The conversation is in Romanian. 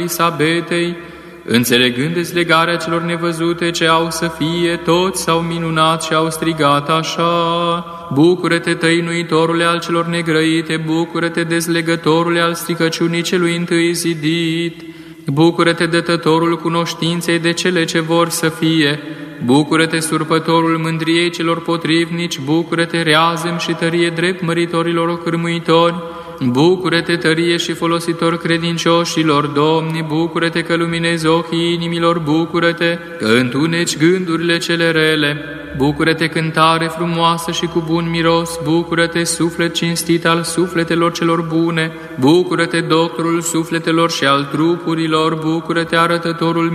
Elisabetei, înțelegând dezlegarea celor nevăzute ce au să fie, toți s-au minunat și au strigat așa: Bucură-te, tăinuitorule al celor negrăite, bucură-te, dezlegătorule al stricăciunii celui întâi zidit, bucură-te, dătătorul cunoștinței de cele ce vor să fie, bucură-te, surpătorul mândriei celor potrivnici, bucură-te, reazem și tărie drept măritorilor cârmuitori, bucură-te, tărie și folositor credincioșilor, Domni, bucură-te că luminezi ochii inimilor, bucură-te că întuneci gândurile cele rele, bucură-te, cântare frumoasă și cu bun miros, bucură-te, suflet cinstit al sufletelor celor bune, bucură-te, doctorul sufletelor și al trupurilor, bucură-te, arătătorul